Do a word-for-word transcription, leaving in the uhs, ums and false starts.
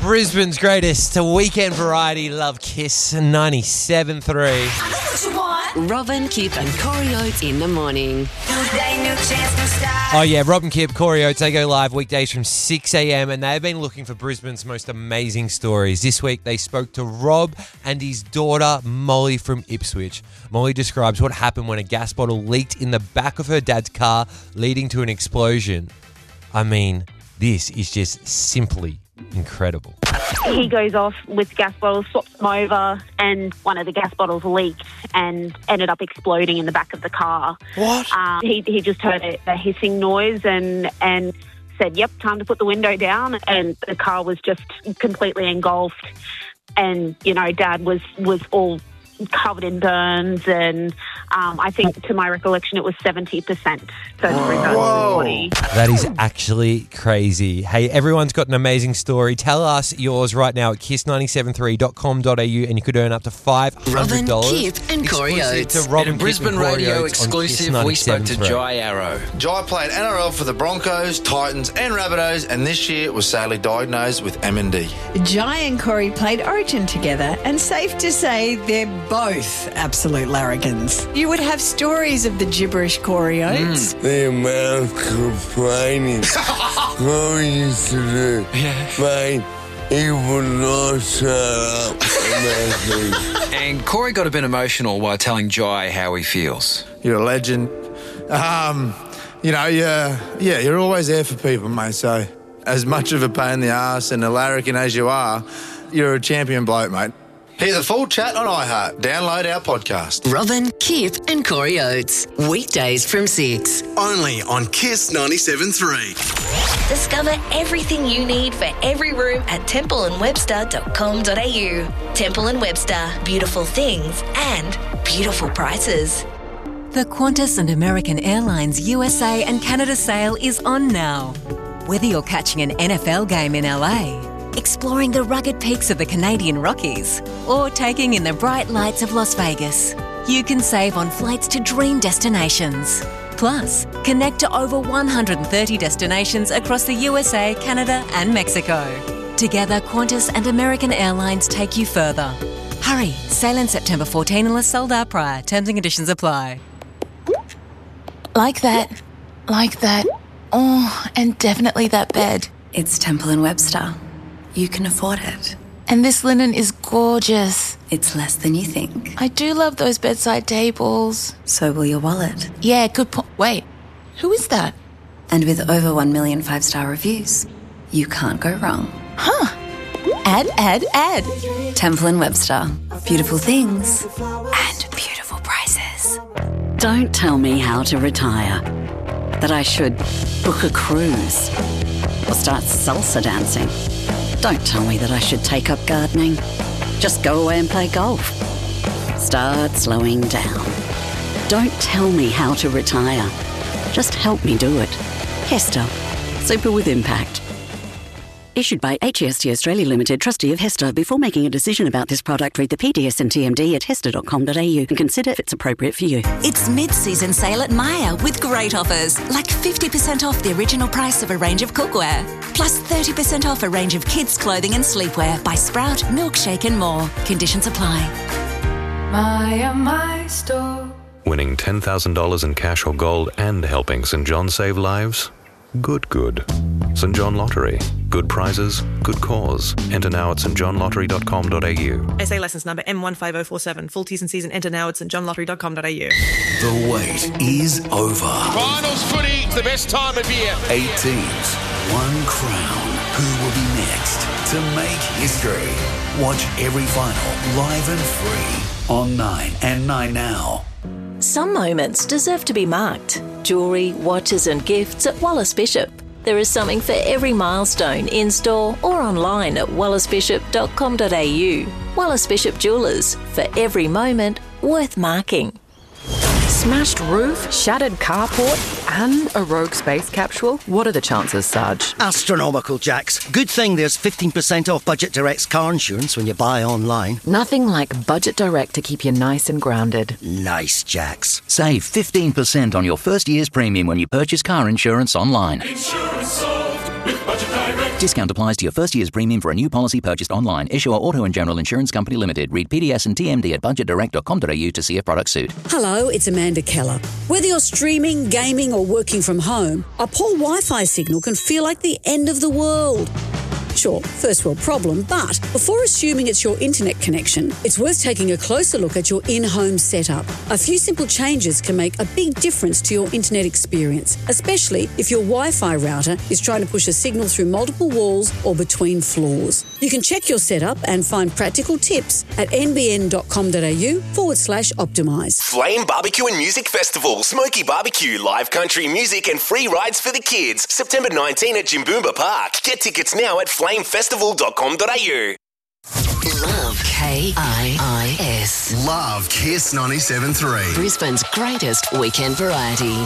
Brisbane's greatest weekend variety, Love Kiss ninety-seven point three. Robin, Kip and Corey Oates in the morning. Oh yeah, Robin, Kip, Corey Oates, they go live weekdays from six a.m. and they've been looking for Brisbane's most amazing stories. This week they spoke to Rob and his daughter Molly from Ipswich. Molly describes what happened when a gas bottle leaked in the back of her dad's car, leading to an explosion. I mean, this is just simply incredible. He goes off with gas bottles, swaps them over, and one of the gas bottles leaked and ended up exploding in the back of the car. What? Um, he he just heard a, a hissing noise and and said, "Yep, time to put the window down." And the car was just completely engulfed. And you know, Dad was was all covered in burns, and um, I think, to my recollection, it was seventy percent. So body. That is actually crazy. Hey, everyone's got an amazing story. Tell us yours right now at kiss nine seven three dot com dot a u and you could earn up to five hundred dollars. Robin, Kip and Corey Oates. To Robin, In a Brisbane Kip and Corey radio Oates on exclusive, Kiss we spoke to ninety-seven point three. Jai Arrow. Jai played N R L for the Broncos, Titans and Rabbitohs, and this year was sadly diagnosed with M N D. Jai and Corey played Origin together, and safe to say they're both absolute larrigans. You would have stories of the gibberish Corey Oates. The amount of complaining Corey used to do. Yeah. Mate, he would not shut up about things. And Corey got a bit emotional while telling Jai how he feels. You're a legend. Um, you know, yeah, yeah, you're always there for people, mate. So as much of a pain in the arse and a larrikin as you are, you're a champion bloke, mate. Hear the full chat on iHeart. Download our podcast. Robin, Kip and Corey Oates. Weekdays from six. Only on Kiss ninety-seven point three. Discover everything you need for every room at temple and webster dot com dot a u. Temple and Webster. Beautiful things and beautiful prices. The Qantas and American Airlines U S A and Canada sale is on now. Whether you're catching an N F L game in L A, exploring the rugged peaks of the Canadian Rockies, or taking in the bright lights of Las Vegas, you can save on flights to dream destinations. Plus, connect to over one hundred thirty destinations across the U S A, Canada and Mexico. Together, Qantas and American Airlines take you further. Hurry, sail in September fourteenth unless sold out prior. Terms and conditions apply. Like that. Like that. Oh, and definitely that bed. It's Temple and Webster. You can afford it. And this linen is gorgeous. It's less than you think. I do love those bedside tables. So will your wallet. Yeah, good point. Wait, who is that? And with over one million five-star reviews, you can't go wrong. Huh. Add, add, add. Temple and Webster. Beautiful things and beautiful prices. Don't tell me how to retire. That I should book a cruise or start salsa dancing. Don't tell me that I should take up gardening. Just go away and play golf. Start slowing down. Don't tell me how to retire. Just help me do it. Hester. Super with impact. Issued by H E S T Australia Limited, trustee of Hester. Before making a decision about this product, read the P D S and T M D at hester dot com dot a u and consider if it's appropriate for you. It's mid-season sale at Myer with great offers, like fifty percent off the original price of a range of cookware, plus thirty percent off a range of kids' clothing and sleepwear by Sprout, Milkshake and more. Conditions apply. Myer, my store. Winning ten thousand dollars in cash or gold and helping St John save lives? Good, good. St John Lottery. Good prizes, good cause. Enter now at st john lottery dot com dot a u. S A licence number M one five zero four seven. Full T's and C's and enter now at st john lottery dot com dot a u. The wait is over. Finals footy, the best time of year. Eight teams, one crown. Who will be next to make history? Watch every final live and free on Nine and Nine Now. Some moments deserve to be marked. Jewellery, watches and gifts at Wallace Bishop. There is something for every milestone in-store or online at wallace bishop dot com dot a u. Wallace Bishop Jewellers, for every moment worth marking. Smashed roof, shattered carport, and a rogue space capsule? What are the chances, Sarge? Astronomical, Jax. Good thing there's fifteen percent off Budget Direct's car insurance when you buy online. Nothing like Budget Direct to keep you nice and grounded. Nice, Jax. Save fifteen percent on your first year's premium when you purchase car insurance online. Insurance solved with Budget Direct. Discount applies to your first year's premium for a new policy purchased online. Issuer Auto and General Insurance Company Limited. Read P D S and T M D at budget direct dot com dot a u to see if products suit. Hello, it's Amanda Keller. Whether you're streaming, gaming or working from home, a poor Wi-Fi signal can feel like the end of the world. Sure, first world problem, but before assuming it's your internet connection, it's worth taking a closer look at your in-home setup. A few simple changes can make a big difference to your internet experience, especially if your Wi-Fi router is trying to push a signal through multiple walls or between floors. You can check your setup and find practical tips at nbn.com.au forward slash optimise. Flame Barbecue and Music Festival, Smoky Barbecue, live country music and free rides for the kids. September nineteenth at Jimboomba Park. Get tickets now at flame festival dot com dot a u. Love K I I S. Love Kiss ninety-seven point three. Brisbane's greatest weekend variety.